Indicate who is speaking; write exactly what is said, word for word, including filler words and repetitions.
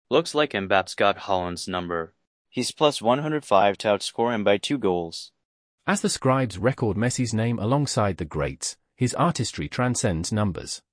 Speaker 1: Looks like Mbappe's got Haaland's number. He's plus one hundred five to outscore him by two goals.
Speaker 2: As the scribes record Messi's name alongside the greats, his artistry transcends numbers.